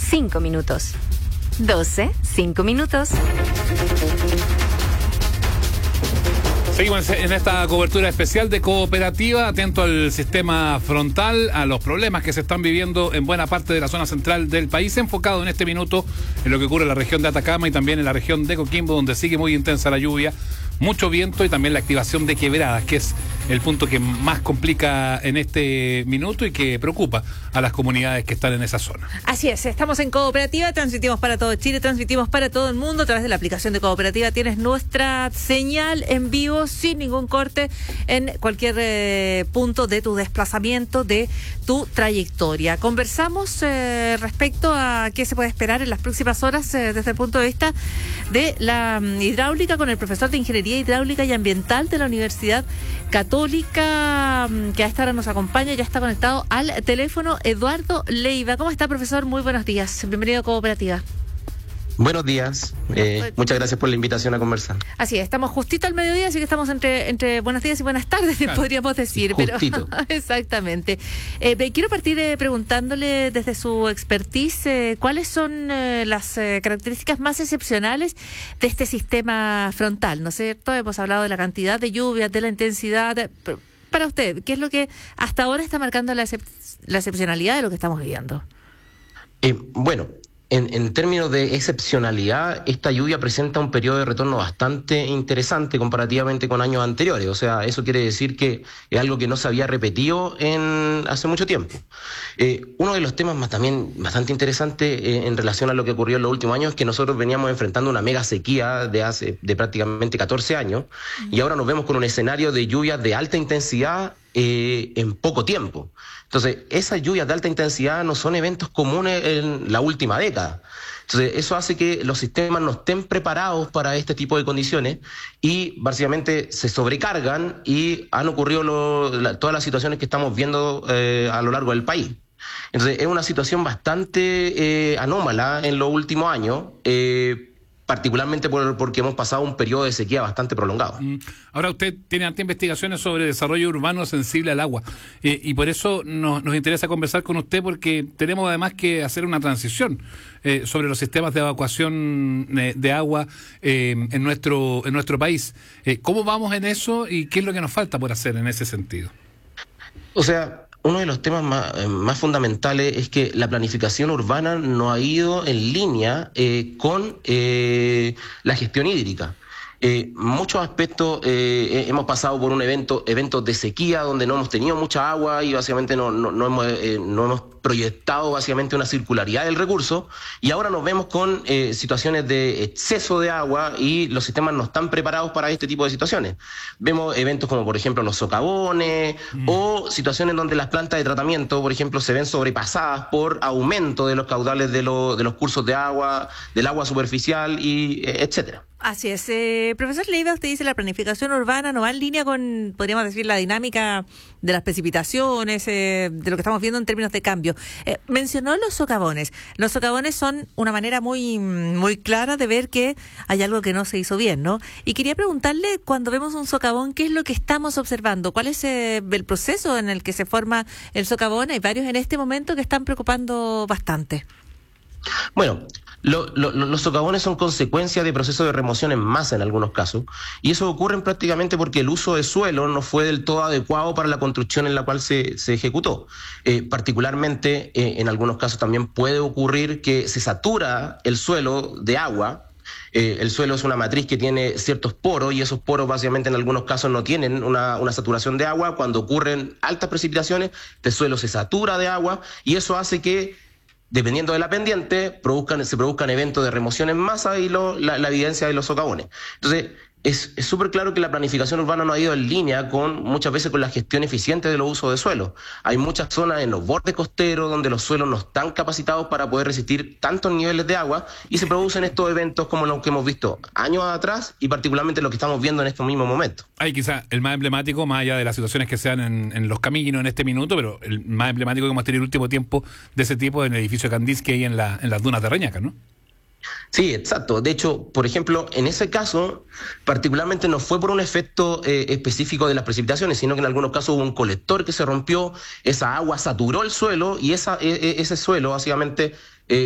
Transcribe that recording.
5 minutos. 12, 5 minutos. Seguimos en esta cobertura especial de Cooperativa, atento al sistema frontal, a los problemas que se están viviendo en buena parte de la zona central del país, enfocado en este minuto en lo que ocurre en la región de Atacama y también en la región de Coquimbo, donde sigue muy intensa la lluvia, mucho viento y también la activación de quebradas, que es el punto que más complica en este minuto y que preocupa a las comunidades que están en esa zona. Así es, estamos en Cooperativa, transmitimos para todo Chile, transmitimos para todo el mundo. A través de la aplicación de Cooperativa tienes nuestra señal en vivo, sin ningún corte, en cualquier punto de tu desplazamiento, de tu trayectoria. Conversamos respecto a qué se puede esperar en las próximas horas desde el punto de vista de la hidráulica con el profesor de Ingeniería Hidráulica y Ambiental de la Universidad Católica, que a esta hora nos acompaña, ya está conectado al teléfono, Eduardo Leiva. ¿Cómo está, profesor? Muy buenos días. Bienvenido a Cooperativa. Buenos días, muchas gracias por la invitación a conversar. Así es, estamos justito al mediodía, así que estamos entre buenos días y buenas tardes, claro, podríamos decir. Justito. Pero exactamente. Quiero partir preguntándole desde su expertise, ¿cuáles son las características más excepcionales de este sistema frontal? ¿No es cierto? Hemos hablado de la cantidad de lluvias, de la intensidad. Para usted, ¿qué es lo que hasta ahora está marcando la excepcionalidad de lo que estamos viviendo? Bueno, en términos de excepcionalidad, esta lluvia presenta un periodo de retorno bastante interesante comparativamente con años anteriores. O sea, eso quiere decir que es algo que no se había repetido hace mucho tiempo. Uno de los temas también bastante interesante en relación a lo que ocurrió en los últimos años es que nosotros veníamos enfrentando una mega sequía de prácticamente 14 años y ahora nos vemos con un escenario de lluvias de alta intensidad en poco tiempo. Entonces, esas lluvias de alta intensidad no son eventos comunes en la última década. Entonces, eso hace que los sistemas no estén preparados para este tipo de condiciones y básicamente se sobrecargan y han ocurrido todas las situaciones que estamos viendo a lo largo del país. Entonces, es una situación bastante anómala en los últimos años, particularmente porque hemos pasado un periodo de sequía bastante prolongado. Ahora usted tiene altas investigaciones sobre desarrollo urbano sensible al agua y por eso nos interesa conversar con usted, porque tenemos además que hacer una transición sobre los sistemas de evacuación de agua en nuestro país. ¿Cómo vamos en eso y qué es lo que nos falta por hacer en ese sentido? O sea, uno de los temas más fundamentales es que la planificación urbana no ha ido en línea con la gestión hídrica. Muchos aspectos, hemos pasado por eventos de sequía donde no hemos tenido mucha agua y básicamente no hemos proyectado básicamente una circularidad del recurso, y ahora nos vemos con situaciones de exceso de agua y los sistemas no están preparados para este tipo de situaciones. Vemos eventos como por ejemplo los socavones o situaciones donde las plantas de tratamiento, por ejemplo, se ven sobrepasadas por aumento de los caudales de los cursos de agua, del agua superficial y etcétera. Así es. Profesor Leiva, usted dice la planificación urbana no va en línea con, podríamos decir, la dinámica de las precipitaciones, de lo que estamos viendo en términos de cambio. Mencionó los socavones. Los socavones son una manera muy, muy clara de ver que hay algo que no se hizo bien, ¿no? Y quería preguntarle, cuando vemos un socavón, ¿qué es lo que estamos observando? ¿Cuál es el proceso en el que se forma el socavón? Hay varios en este momento que están preocupando bastante. Bueno, los socavones son consecuencia de procesos de remoción en masa en algunos casos, y eso ocurre prácticamente porque el uso de suelo no fue del todo adecuado para la construcción en la cual se ejecutó. Particularmente, en algunos casos también puede ocurrir que se satura el suelo de agua. El suelo es una matriz que tiene ciertos poros y esos poros básicamente en algunos casos no tienen una saturación de agua. Cuando ocurren altas precipitaciones, el suelo se satura de agua y eso hace que, dependiendo de la pendiente, se produzcan eventos de remoción en masa y la evidencia de los socavones. Entonces, es súper claro que la planificación urbana no ha ido en línea muchas veces con la gestión eficiente de los usos de suelo. Hay muchas zonas en los bordes costeros donde los suelos no están capacitados para poder resistir tantos niveles de agua y se producen estos eventos como los que hemos visto años atrás y particularmente lo que estamos viendo en estos mismos momentos. Hay quizás el más emblemático, más allá de las situaciones que se dan en los caminos en este minuto, pero el más emblemático que hemos tenido el último tiempo de ese tipo en el edificio Candís que hay en las dunas de Reñaca, ¿no? Sí, exacto. De hecho, por ejemplo, en ese caso, particularmente no fue por un efecto específico de las precipitaciones, sino que en algunos casos hubo un colector que se rompió, esa agua saturó el suelo y ese suelo básicamente